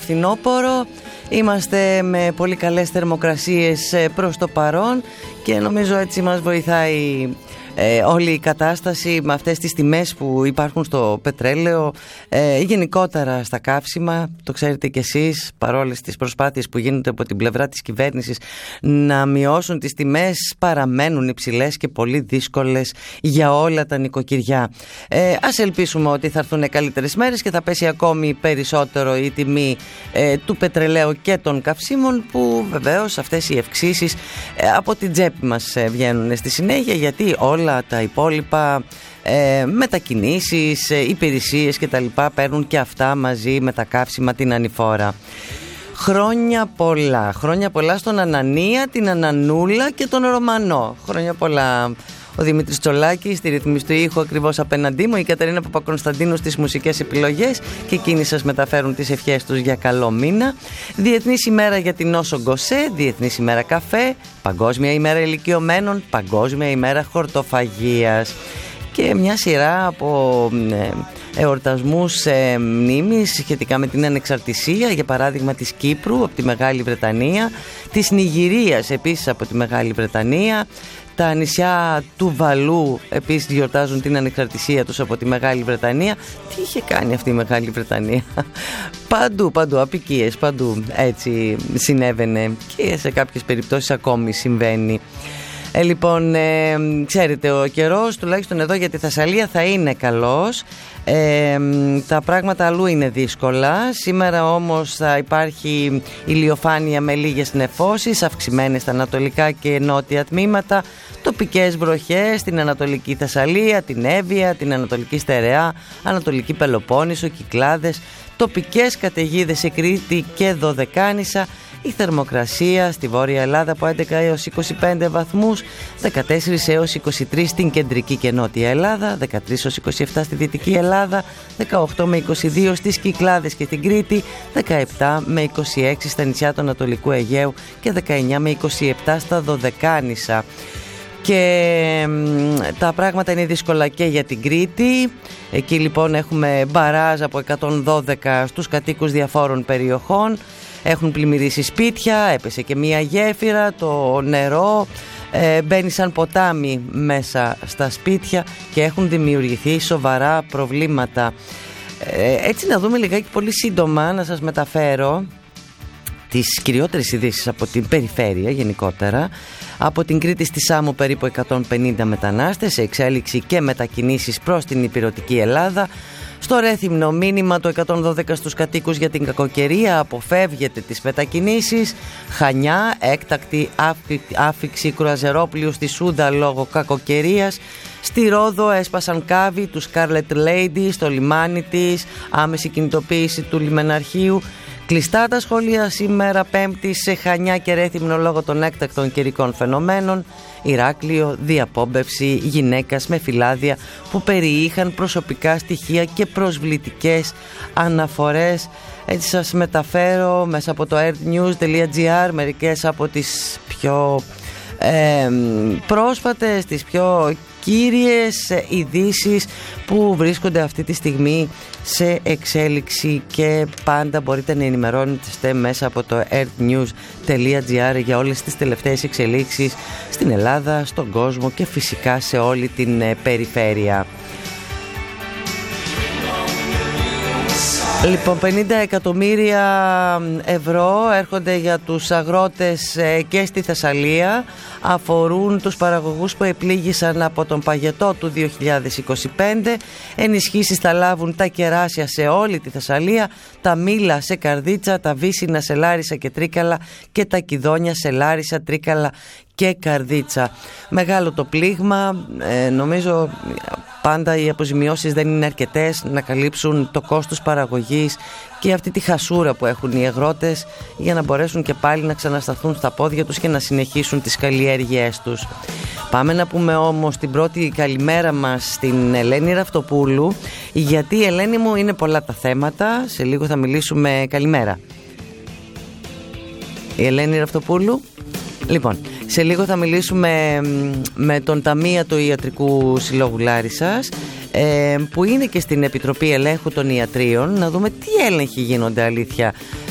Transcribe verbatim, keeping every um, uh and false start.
φθινόπωρο. Είμαστε με πολύ καλές θερμοκρασίες προς το παρόν και νομίζω έτσι μας βοηθάει ε, όλη η κατάσταση με αυτές τις τιμές που υπάρχουν στο πετρέλαιο, ε, γενικότερα στα καύσιμα. Το ξέρετε κι εσείς, παρόλες τις προσπάθειες που γίνονται από την πλευρά της κυβέρνησης να μειώσουν τις τιμές, παραμένουν υψηλές και πολύ δύσκολες για όλα τα νοικοκυριά. Ε, ας ελπίσουμε ότι θα έρθουν καλύτερες μέρες και θα πέσει ακόμη περισσότερο η τιμή ε, του πετρελαίου και των καυσίμων, που βεβαίως αυτές οι αυξήσεις ε, από την τσέπη μας ε, βγαίνουν στη συνέχεια, γιατί όλα τα υπόλοιπα ε, μετακινήσεις, ε, υπηρεσίες και τα λοιπά παίρνουν και αυτά μαζί με τα καύσιμα την ανηφόρα. Χρόνια πολλά, χρόνια πολλά στον Ανανία, την Ανανούλα και τον Ρωμανό. Χρόνια πολλά. Ο Δημήτρης Τσολάκης στη ρυθμιστή του ήχου, ακριβώς απέναντί μου, η Κατερίνα Παπακωνσταντίνου στις μουσικές επιλογές, και εκείνοι σας μεταφέρουν τις ευχές τους για καλό μήνα. Διεθνής ημέρα για την Νόσο Γκοσέ, Διεθνής ημέρα καφέ, Παγκόσμια ημέρα ηλικιωμένων, Παγκόσμια ημέρα χορτοφαγίας και μια σειρά από ε, εορτασμούς ε, μνήμης σχετικά με την ανεξαρτησία, για παράδειγμα της Κύπρου από τη Μεγάλη Βρετανία, της Νιγηρίας επίσης από τη Μεγάλη Βρετανία. Τα νησιά του Βαλού επίσης γιορτάζουν την ανεξαρτησία τους από τη Μεγάλη Βρετανία. Τι είχε κάνει αυτή η Μεγάλη Βρετανία? Παντού, παντού, απικίες, παντού έτσι συνέβαινε και σε κάποιες περιπτώσεις ακόμη συμβαίνει. Ε, λοιπόν, ε, ξέρετε, ο καιρός τουλάχιστον εδώ για τη Θεσσαλία θα είναι καλός. Ε, τα πράγματα αλλού είναι δύσκολα. Σήμερα όμως θα υπάρχει ηλιοφάνεια με λίγες νεφώσεις, αυξημένες στα ανατολικά και νότια τμήματα, τοπικές βροχές στην Ανατολική Θεσσαλία, την Εύβοια, την Ανατολική Στερεά, Ανατολική Πελοπόννησο, Κυκλάδες, τοπικές καταιγίδες σε Κρήτη και Δωδεκάνησα. Η θερμοκρασία στη Βόρεια Ελλάδα από έντεκα έως είκοσι πέντε βαθμούς, δεκατέσσερα έως είκοσι τρία στην Κεντρική και Νότια Ελλάδα, δεκατρία έως είκοσι επτά στη Δυτική Ελλάδα, δεκαοκτώ με είκοσι δύο στις Κυκλάδες και στην Κρήτη, δεκαεπτά με είκοσι έξι στα νησιά του Ανατολικού Αιγαίου και δεκαεννιά με είκοσι επτά στα Δωδεκάνησα. Και τα πράγματα είναι δύσκολα και για την Κρήτη. Εκεί λοιπόν έχουμε μπαράζ από εκατόν δώδεκα στους κατοίκους διαφόρων περιοχών. Έχουν πλημμυρίσει σπίτια, έπεσε και μία γέφυρα, το νερό ε, μπαίνει σαν ποτάμι μέσα στα σπίτια και έχουν δημιουργηθεί σοβαρά προβλήματα. Ε, έτσι να δούμε λιγάκι πολύ σύντομα, να σας μεταφέρω τις κυριότερες ειδήσεις από την περιφέρεια γενικότερα. Από την Κρήτη στη Σάμο περίπου εκατόν πενήντα μετανάστες σε εξέλιξη και μετακινήσεις προς την ηπειρωτική Ελλάδα. Στο Ρέθυμνο μήνυμα το εκατόν δώδεκα στους κατοίκους για την κακοκαιρία, αποφεύγεται τις μετακινήσεις. Χανιά, έκτακτη άφιξη κρουαζερόπλοιου στη Σούντα λόγω κακοκαιρίας. Στη Ρόδο έσπασαν κάβοι του Scarlet Lady στο λιμάνι της, άμεση κινητοποίηση του λιμεναρχείου. Κλειστά τα σχολεία σήμερα Πέμπτη σε Χανιά και Ρέθυμνο λόγω των έκτακτων καιρικών φαινομένων. Ηράκλειο, διαπόμπευση γυναίκας με φυλάδια που περιείχαν προσωπικά στοιχεία και προσβλητικές αναφορές. Έτσι σας μεταφέρω μέσα από το earthnews.gr μερικές από τις πιο ε, πρόσφατες, τις πιο κύριες ειδήσεις που βρίσκονται αυτή τη στιγμή σε εξέλιξη, και πάντα μπορείτε να ενημερώνεστε μέσα από το earthnews.gr για όλες τις τελευταίες εξελίξεις στην Ελλάδα, στον κόσμο και φυσικά σε όλη την περιφέρεια. Λοιπόν, πενήντα εκατομμύρια ευρώ έρχονται για τους αγρότες και στη Θεσσαλία. Αφορούν τους παραγωγούς που επλήγησαν από τον παγετό του δύο χιλιάδες είκοσι πέντε. Ενισχύσεις θα λάβουν τα κεράσια σε όλη τη Θεσσαλία, τα μήλα σε Καρδίτσα, τα βύσσινα σε Λάρισα και Τρίκαλα και τα κιδόνια σε Λάρισα, Τρίκαλα και Καρδίτσα. Μεγάλο το πλήγμα, ε, νομίζω πάντα οι αποζημιώσεις δεν είναι αρκετές να καλύψουν το κόστος παραγωγής και αυτή τη χασούρα που έχουν οι αγρότες για να μπορέσουν και πάλι να ξανασταθούν στα πόδια τους και να συνεχίσουν τις καλλιέργειές τους. Πάμε να πούμε όμως την πρώτη καλημέρα μας στην Ελένη Ραυτοπούλου, γιατί η Ελένη μου είναι πολλά τα θέματα. Σε λίγο θα μιλήσουμε. Καλημέρα η Ελένη Ραυτοπούλου. Λοιπόν, σε λίγο θα μιλήσουμε με τον Ταμεία του Ιατρικού Συλλόγου Λάρισσας, ε, που είναι και στην Επιτροπή Ελέγχου των Ιατρίων, να δούμε τι έλεγχοι γίνονται αλήθεια